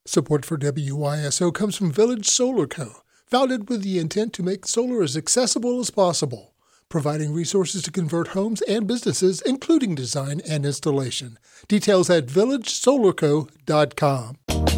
Support for WYSO comes from Village Solar Co., founded with the intent to make solar as accessible as possible, providing resources to convert homes and businesses, including design and installation. Details at villagesolarco.com.